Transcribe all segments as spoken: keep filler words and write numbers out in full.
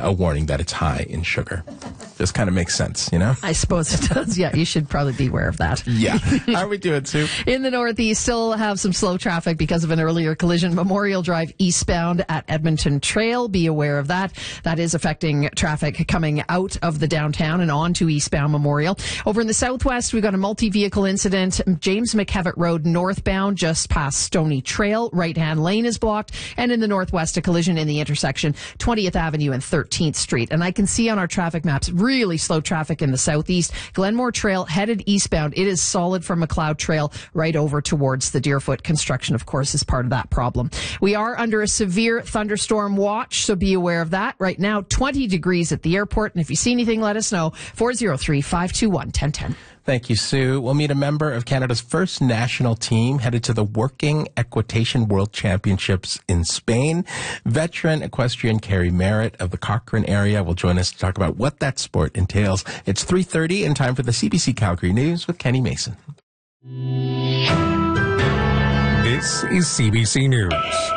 a warning that it's high in sugar. Just kind of makes sense, you know? I suppose it does. Yeah, you should probably be aware of that. Yeah. How are we doing, Sue? In the Northeast, still have some slow traffic because of an earlier collision. Memorial Drive eastbound at Edmonton Trail. Be aware of that. That is affecting traffic coming out of the downtown and on to eastbound Memorial. Over in the southwest, we've got a multi-vehicle incident. James McKevitt Road northbound just past Stony Trail. Right-hand lane is blocked. And in the northwest, a collision in the intersection, twentieth Avenue and thirteenth Street. And I can see on our traffic maps really slow traffic in the southeast. Glenmore Trail headed eastbound. It is solid from McLeod Trail right over towards the Deerfoot. Construction, of course, is part of that problem. We are under a severe thunderstorm watch, so be aware of that. Right now, twenty degrees at the airport. And if you see anything, let us know. four oh three, five two one, one oh one oh. Thank you, Sue. We'll meet a member of Canada's first national team headed to the Working Equitation World Championships in Spain. Veteran equestrian Carrie Merritt of the Cochrane area will join us to talk about what that sport entails. It's three thirty and time for the C B C Calgary News with Kenny Mason. This is C B C News.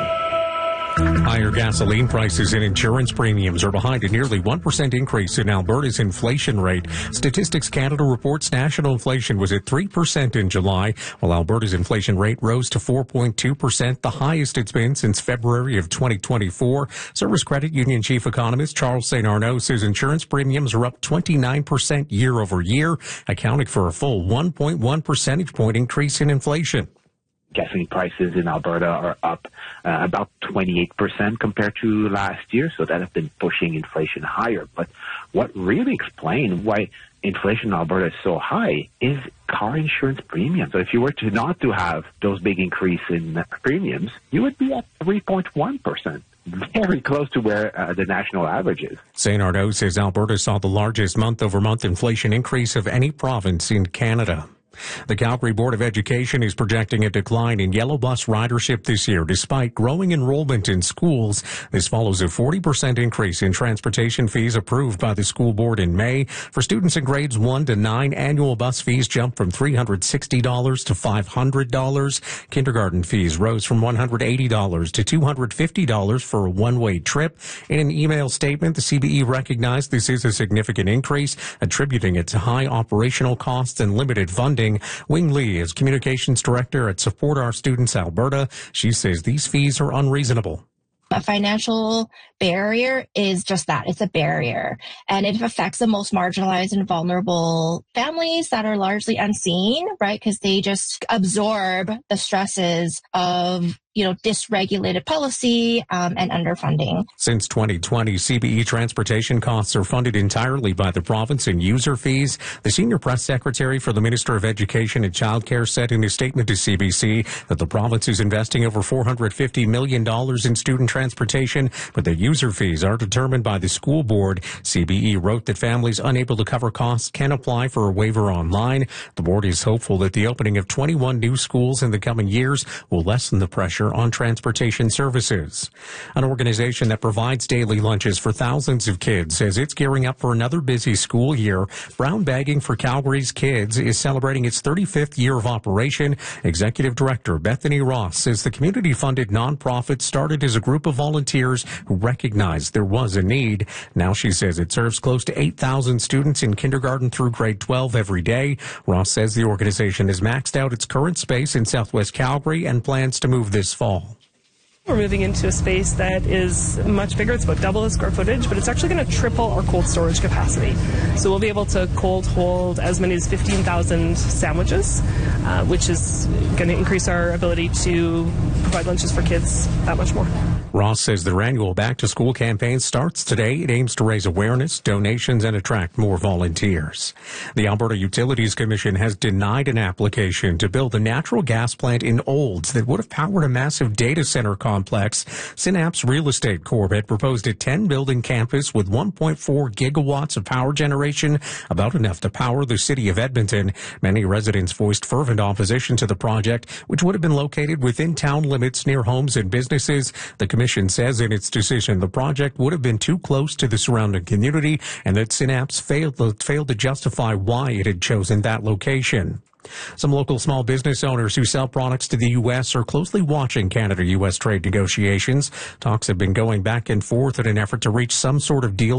Higher gasoline prices and insurance premiums are behind a nearly one percent increase in Alberta's inflation rate. Statistics Canada reports national inflation was at three percent in July, while Alberta's inflation rate rose to four point two percent, the highest it's been since February of twenty twenty-four. Service Credit Union chief economist Charles Saint Arnaud says insurance premiums are up twenty-nine percent year over year, accounting for a full one point one percentage point increase in inflation. Gasoline prices in Alberta are up uh, about twenty-eight percent compared to last year, so that has been pushing inflation higher. But what really explains why inflation in Alberta is so high is car insurance premiums. So if you were to not to have those big increase in premiums, you would be at three point one percent. Very close to where uh, the national average is. Saint Arnaud says Alberta saw the largest month-over-month inflation increase of any province in Canada. The Calgary Board of Education is projecting a decline in yellow bus ridership this year, despite growing enrollment in schools. This follows a forty percent increase in transportation fees approved by the school board in May. For students in grades one to nine, annual bus fees jumped from three hundred sixty dollars to five hundred dollars. Kindergarten fees rose from one hundred eighty dollars to two hundred fifty dollars for a one-way trip. In an email statement, the C B E recognized this is a significant increase, attributing it to high operational costs and limited funding. Wing Lee is communications director at Support Our Students Alberta. She says these fees are unreasonable. A financial barrier is just that. It's a barrier. And it affects the most marginalized and vulnerable families that are largely unseen, right? Because they just absorb the stresses of, you know, dysregulated policy um, and underfunding. Since twenty twenty, C B E transportation costs are funded entirely by the province in user fees. The senior press secretary for the Minister of Education and Childcare said in a statement to C B C that the province is investing over four hundred fifty million dollars in student transportation, but the user fees are determined by the school board. C B E wrote that families unable to cover costs can apply for a waiver online. The board is hopeful that the opening of twenty-one new schools in the coming years will lessen the pressure on transportation services. An organization that provides daily lunches for thousands of kids says it's gearing up for another busy school year. Brown Bagging for Calgary's Kids is celebrating its thirty-fifth year of operation. Executive Director Bethany Ross says the community-funded nonprofit started as a group of volunteers who recognized there was a need. Now she says it serves close to eight thousand students in kindergarten through grade twelve every day. Ross says the organization has maxed out its current space in Southwest Calgary and plans to move this fall. We're moving into a space that is much bigger. It's about double the square footage, but it's actually going to triple our cold storage capacity. So we'll be able to cold hold as many as fifteen thousand sandwiches, uh, which is going to increase our ability to provide lunches for kids that much more. Ross says their annual back-to-school campaign starts today. It aims to raise awareness, donations, and attract more volunteers. The Alberta Utilities Commission has denied an application to build a natural gas plant in Olds that would have powered a massive data center complex. Synapse Real Estate Corp had proposed a ten-building campus with one point four gigawatts of power generation, about enough to power the city of Edmonton. Many residents voiced fervent opposition to the project, which would have been located within town limits near homes and businesses. The Commission says in its decision the project would have been too close to the surrounding community and that Synapse failed to, failed to justify why it had chosen that location. Some local small business owners who sell products to the U S are closely watching Canada-U S trade negotiations. Talks have been going back and forth in an effort to reach some sort of deal